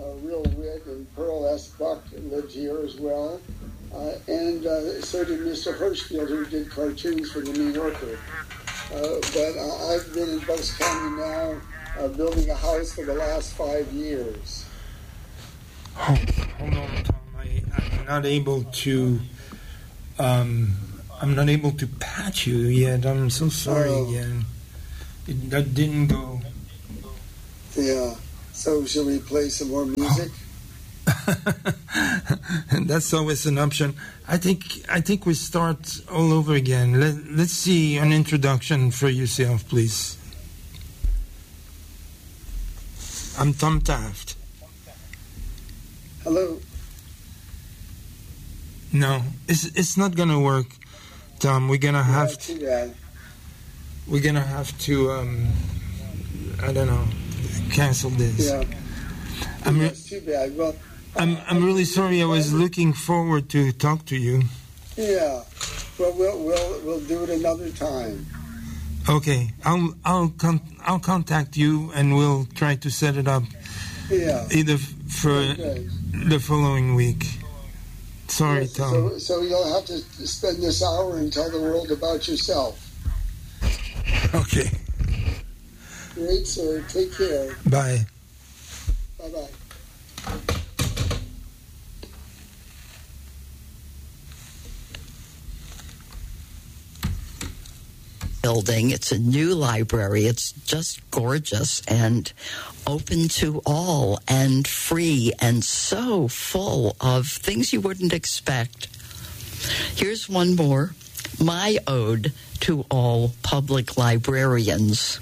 Real Wit and Pearl S. Buck lived here as well. And so did Mr. Hirschfield, who did cartoons for the New Yorker. But I've been in Bucks County now, building a house for the last 5 years. Hold on, Tom. I'm not able to. I'm not able to patch you yet. I'm so sorry again. That didn't go. Yeah. So shall we play some more music? And that's always an option. I think we start all over again. Let's see an introduction for yourself, please. I'm Tom Taft. Hello. No, it's not gonna work, Tom. We're gonna have to. We're gonna have to. I don't know. Cancel this. Yeah. That's too bad. Well, I'm really sorry. I was looking forward to talk to you. Yeah. Well, we'll do it another time. Okay. I'll contact you and we'll try to set it up. Yeah. Either for the following week. Sorry, yes, Tom. So you'll have to spend this hour and tell the world about yourself. Okay. Great, sir. Take care. Bye. Bye-bye. Building. It's a new library. It's just gorgeous and open to all and free and so full of things you wouldn't expect. Here's one more. My ode to all public librarians.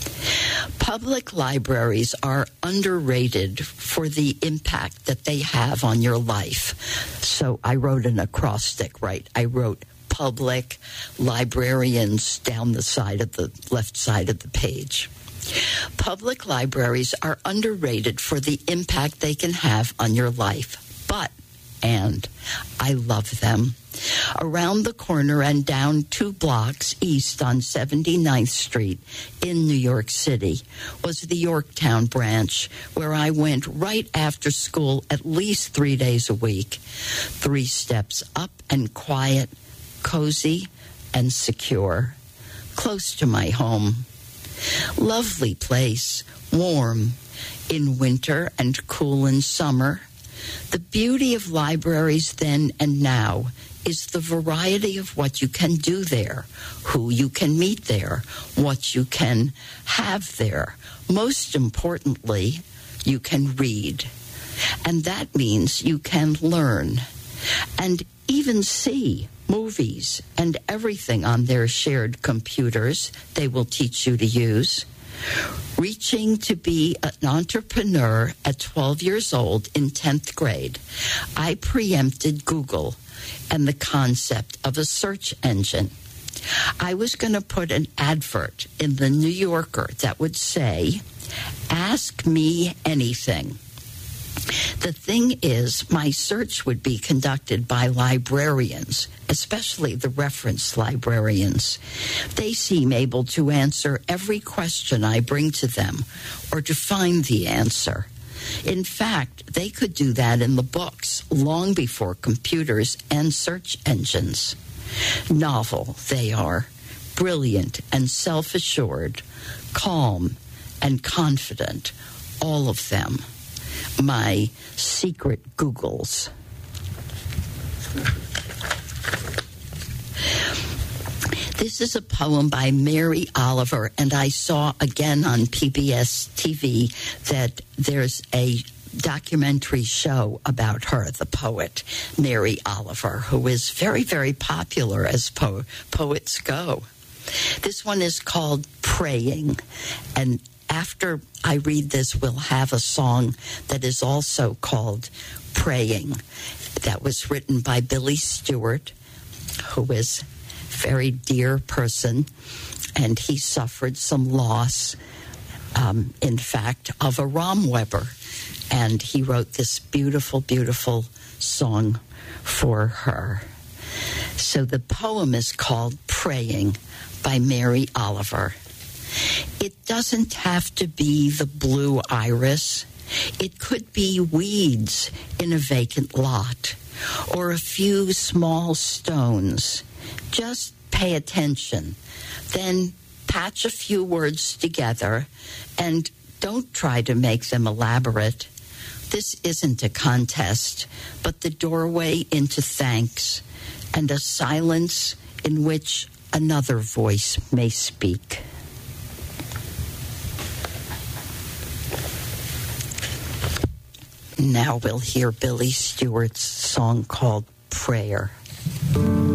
Public libraries are underrated for the impact that they have on your life. So I wrote an acrostic, right? I wrote public librarians down the side of the left side of the page. Public libraries are underrated for the impact they can have on your life. And I love them. Around the corner and down 2 blocks east on 79th Street in New York City was the Yorktown branch, where I went right after school at least 3 days a week. 3 steps up and quiet, cozy and secure, close to my home. Lovely place, warm in winter and cool in summer. The beauty of libraries then and now is the variety of what you can do there, who you can meet there, what you can have there. Most importantly, you can read. And that means you can learn and even see movies and everything on their shared computers they will teach you to use. Reaching to be an entrepreneur at 12 years old in 10th grade, I preempted Google and the concept of a search engine. I was going to put an advert in the New Yorker that would say, "Ask me anything." The thing is, my search would be conducted by librarians, especially the reference librarians. They seem able to answer every question I bring to them, or to find the answer. In fact, they could do that in the books long before computers and search engines. Novel they are, brilliant and self-assured, calm and confident, all of them. My secret Googles. This is a poem by Mary Oliver, and I saw again on PBS TV that there's a documentary show about her, the poet, Mary Oliver, who is very, very popular as poets go. This one is called Praying, and after I read this, we'll have a song that is also called Praying, that was written by Billy Stewart, who is a very dear person, and he suffered some loss, in fact, of a Romweber, and he wrote this beautiful, beautiful song for her. So the poem is called Praying by Mary Oliver. It doesn't have to be the blue iris. It could be weeds in a vacant lot or a few small stones. Just pay attention. Then patch a few words together and don't try to make them elaborate. This isn't a contest, but the doorway into thanks and a silence in which another voice may speak. Now we'll hear Billy Stewart's song called Prayer.